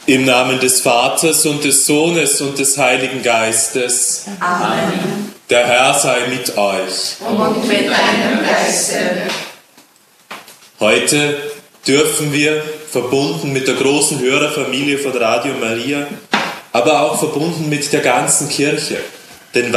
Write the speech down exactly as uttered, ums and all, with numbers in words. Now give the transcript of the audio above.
Im Namen des Vaters und des Sohnes und des Heiligen Geistes. Amen. Der Herr sei mit euch. Und mit deinem Geiste. Heute dürfen wir, verbunden mit der großen Hörerfamilie von Radio Maria, aber auch verbunden mit der ganzen Kirche, den